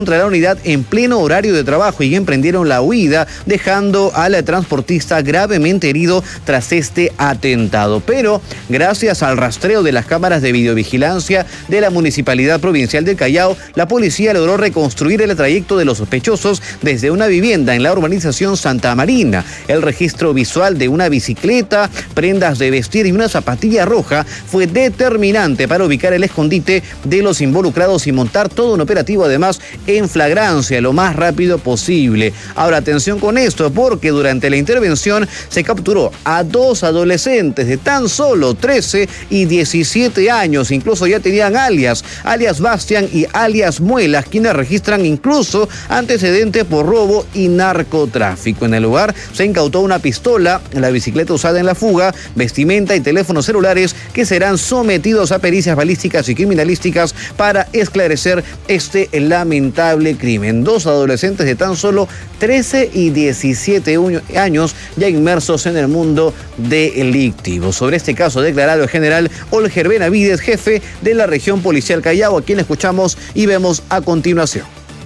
contra la unidad en pleno horario de trabajo y emprendieron la huida, dejando al transportista gravemente herido tras este atentado. Pero gracias al rastreo de las cámaras de videovigilancia de la Municipalidad Provincial del Callao, la policía logró reconstruir el trayecto de los sospechosos desde una vivienda en la urbanización Santa Marina. El registro visual de una bicicleta, prendas de vestir y una zapatilla roja fue determinante para ubicar el escondite de los involucrados y montar todo un operativo, además en flagrancia lo más rápido posible. Ahora atención con esto, porque durante la intervención se capturó a dos adolescentes de tan solo 13 y 17 años, incluso ya tenían alias Bastian y alias Muelas, quienes registran incluso antecedentes por robo y narcotráfico. En el lugar se incautó una pistola, la bicicleta usada en la fuga, vestimenta y teléfonos celulares que serán sometidos a pericias balísticas y criminalísticas para esclarecer este lamentable crimen. Dos adolescentes de tan solo 13 y 17 años ya inmersos en el mundo delictivo. Sobre este caso ha declarado el general Olger Benavides, jefe de la región policial Callao, a quien escuchamos y vemos a continuación.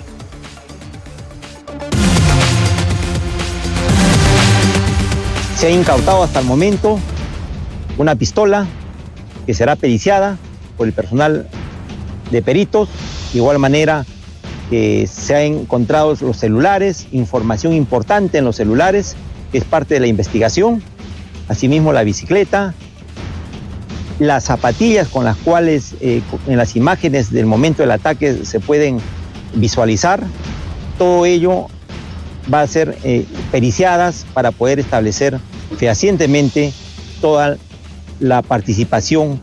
Se ha incautado hasta el momento una pistola que será periciada por el personal de peritos. De igual manera que se han encontrado los celulares, información importante en los celulares, que es parte de la investigación. Asimismo la bicicleta, las zapatillas con las cuales en las imágenes del momento del ataque se pueden visualizar. Todo ello va a ser periciadas para poder establecer fehacientemente toda la participación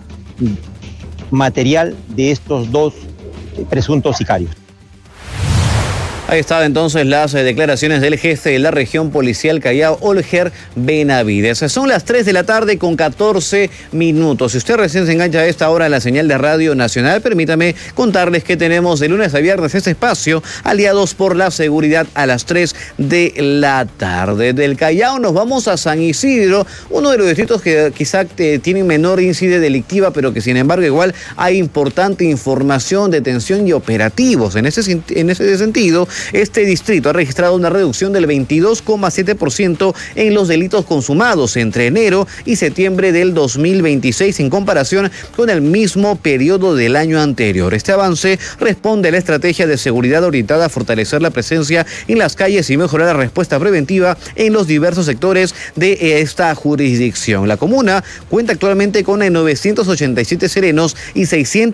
material de estos dos presuntos sicarios. Ahí estaban entonces las declaraciones del jefe de la región policial Callao, Olger Benavides. Son las 3 de la tarde con 14 minutos. Si usted recién se engancha a esta hora en la señal de Radio Nacional, permítame contarles que tenemos de lunes a viernes este espacio, Aliados por la Seguridad, a las 3 de la tarde. Del Callao nos vamos a San Isidro, uno de los distritos que quizá tienen menor índice delictiva, pero que sin embargo igual hay importante información, detención y operativos. En ese sentido, este distrito ha registrado una reducción del 22,7% en los delitos consumados entre enero y septiembre del 2026 en comparación con el mismo periodo del año anterior. Este avance responde a la estrategia de seguridad orientada a fortalecer la presencia en las calles y mejorar la respuesta preventiva en los diversos sectores de esta jurisdicción. La comuna cuenta actualmente con 987 serenos y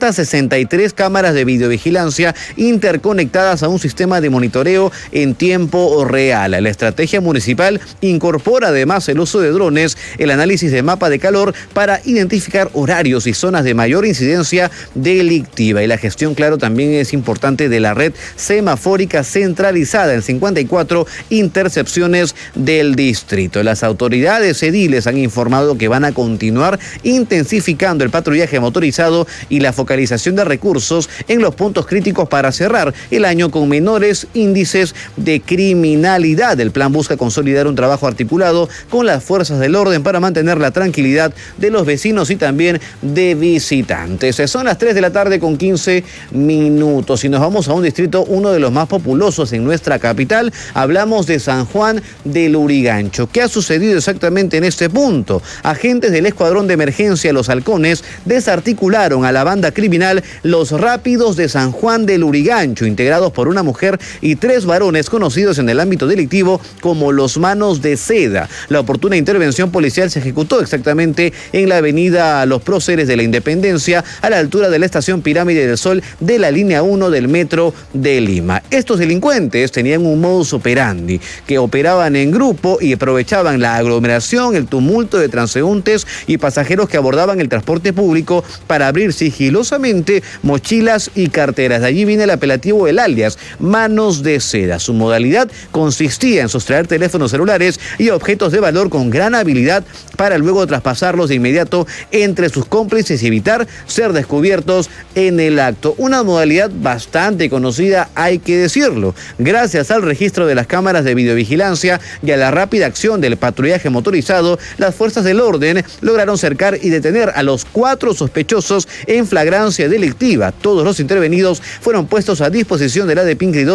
663 cámaras de videovigilancia interconectadas a un sistema de monitoreo en tiempo real. La estrategia municipal incorpora además el uso de drones, el análisis de mapa de calor para identificar horarios y zonas de mayor incidencia delictiva. Y la gestión, claro, también es importante de la red semafórica centralizada en 54 intercepciones del distrito. Las autoridades ediles han informado que van a continuar intensificando el patrullaje motorizado y la focalización de recursos en los puntos críticos para cerrar el año con menores índices de criminalidad. El plan busca consolidar un trabajo articulado con las fuerzas del orden para mantener la tranquilidad de los vecinos y también de visitantes. Son las 3 de la tarde con 15 minutos y nos vamos a un distrito, uno de los más populosos en nuestra capital. Hablamos de San Juan de Lurigancho. ¿Qué ha sucedido exactamente en este punto? Agentes del Escuadrón de Emergencia Los Halcones desarticularon a la banda criminal Los Rápidos de San Juan de Lurigancho, integrados por una mujer y 3 varones conocidos en el ámbito delictivo como los Manos de Seda. La oportuna intervención policial se ejecutó exactamente en la avenida Los Próceres de la Independencia, a la altura de la estación Pirámide del Sol de la línea 1 del metro de Lima. Estos delincuentes tenían un modus operandi, que operaban en grupo y aprovechaban la aglomeración, el tumulto de transeúntes y pasajeros que abordaban el transporte público para abrir sigilosamente mochilas y carteras. De allí viene el apelativo del alias Manos de Seda. Su modalidad consistía en sustraer teléfonos celulares y objetos de valor con gran habilidad para luego traspasarlos de inmediato entre sus cómplices y evitar ser descubiertos en el acto. Una modalidad bastante conocida, hay que decirlo. Gracias al registro de las cámaras de videovigilancia y a la rápida acción del patrullaje motorizado, las fuerzas del orden lograron cercar y detener a los 4 sospechosos en flagrancia delictiva. Todos los intervenidos fueron puestos a disposición de la DEPINCRI